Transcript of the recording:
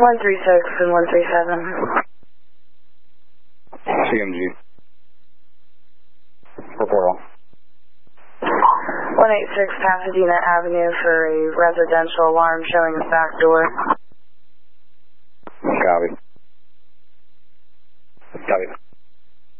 136 and 137. CMG. Referral. 186 Pasadena Avenue for a residential alarm showing the back door.